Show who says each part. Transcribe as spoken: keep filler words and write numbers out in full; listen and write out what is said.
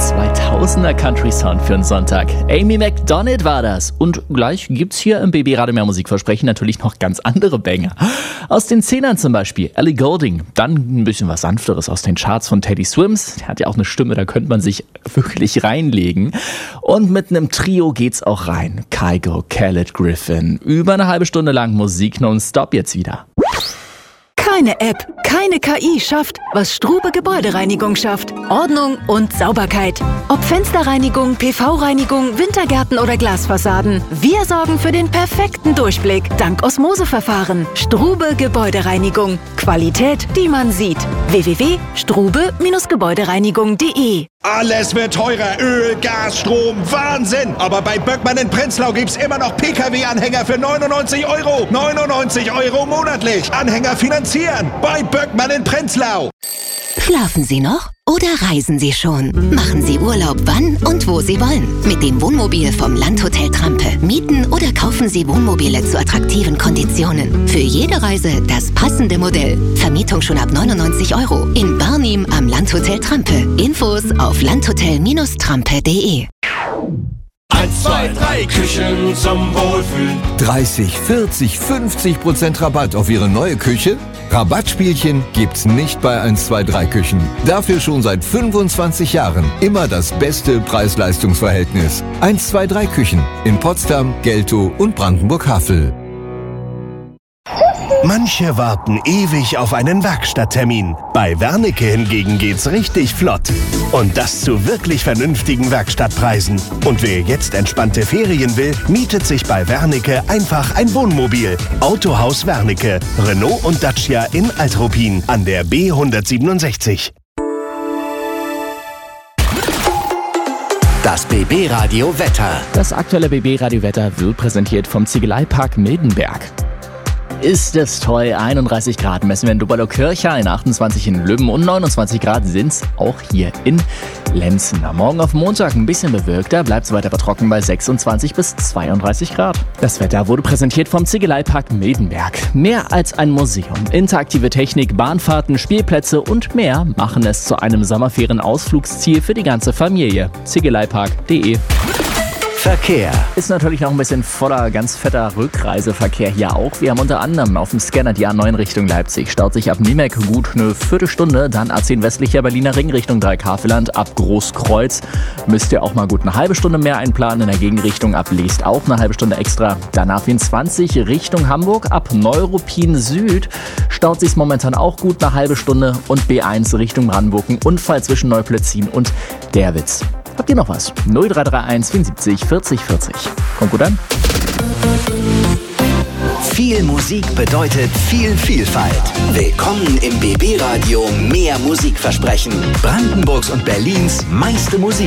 Speaker 1: zweitausender Country-Sound für einen Sonntag. Amy Macdonald war das. Und gleich gibt's hier im B B Radio mehr Musikversprechen natürlich noch ganz andere Banger. Aus den Zehnern zum Beispiel Ellie Goulding. Dann ein bisschen was Sanfteres aus den Charts von Teddy Swims. Der hat ja auch eine Stimme, da könnte man sich wirklich reinlegen. Und mit einem Trio geht's auch rein. Kygo, Khaled, Griffin. Über eine halbe Stunde lang Musik nonstop jetzt wieder.
Speaker 2: Keine App, keine K I schafft, was Strube Gebäudereinigung schafft. Ordnung und Sauberkeit. Ob Fensterreinigung, P V-Reinigung, Wintergärten oder Glasfassaden. Wir sorgen für den perfekten Durchblick dank Osmoseverfahren. Strube Gebäudereinigung. Qualität, die man sieht. w w w punkt strube Gebäudereinigung punkt de.
Speaker 3: Alles wird teurer. Öl, Gas, Strom, Wahnsinn. Aber bei Böckmann in Prenzlau gibt's immer noch P K W-Anhänger für neunundneunzig Euro. neunundneunzig Euro monatlich. Anhänger finanzieren. Bei Böckmann in Prenzlau.
Speaker 4: Schlafen Sie noch oder reisen Sie schon? Machen Sie Urlaub wann und wo Sie wollen. Mit dem Wohnmobil vom Landhotel Trampe. Mieten oder kaufen Sie Wohnmobile zu attraktiven Konditionen. Für jede Reise das passende Modell. Vermietung schon ab neunundneunzig Euro. In Barnim am Landhotel Trampe. Infos auf landhotel Trampe punkt de.
Speaker 5: eins, zwei, drei Küchen zum Wohlfühlen.
Speaker 6: dreißig, vierzig, fünfzig Prozent Rabatt auf Ihre neue Küche? Rabattspielchen gibt's nicht bei eins, zwei, drei Küchen. Dafür schon seit fünfundzwanzig Jahren immer das beste Preis-Leistungs-Verhältnis. eins, zwei, drei Küchen in Potsdam, Geltow und Brandenburg-Havel.
Speaker 3: Manche warten ewig auf einen Werkstatttermin. Bei Wernicke hingegen geht's richtig flott. Und das zu wirklich vernünftigen Werkstattpreisen. Und wer jetzt entspannte Ferien will, mietet sich bei Wernicke einfach ein Wohnmobil. Autohaus Wernicke, Renault und Dacia in Altruppin an der B hundertsiebenundsechzig.
Speaker 5: Das B B Radio Wetter.
Speaker 1: Das aktuelle B B Radio Wetter wird präsentiert vom Ziegeleipark Mildenberg. Ist es toll, einunddreißig Grad messen wir in Dubberlo-Kirchhain, achtundzwanzig in Lübben und neunundzwanzig Grad sind's auch hier in Lemsen. Am Morgen auf Montag ein bisschen bewölkter, bleibt es weiter aber trocken bei sechsundzwanzig bis zweiunddreißig Grad. Das Wetter wurde präsentiert vom Ziegeleipark Mildenberg. Mehr als ein Museum, interaktive Technik, Bahnfahrten, Spielplätze und mehr machen es zu einem Sommerferien-Ausflugsziel für die ganze Familie. ziegeleipark punkt de.
Speaker 5: Verkehr.
Speaker 1: Ist natürlich noch ein bisschen voller, ganz fetter Rückreiseverkehr hier auch. Wir haben unter anderem auf dem Scanner die A neun Richtung Leipzig. Staut sich ab Nimeck gut eine Viertelstunde. Dann A zehn westlicher Berliner Ring Richtung Dreikäferland. Ab Großkreuz müsst ihr auch mal gut eine halbe Stunde mehr einplanen. In der Gegenrichtung ab Leest auch eine halbe Stunde extra. Dann A vierundzwanzig Richtung Hamburg. Ab Neuruppin Süd staut sich momentan auch gut eine halbe Stunde. Und B eins Richtung Brandenburg. Ein Unfall zwischen Neuplötzin und Derwitz. Habt ihr noch was? null drei drei eins vierundsiebzig vierzig vierzig. Kommt gut an.
Speaker 5: Viel Musik bedeutet viel Vielfalt. Willkommen im B B Radio Mehr Musikversprechen. Brandenburgs und Berlins meiste Musik.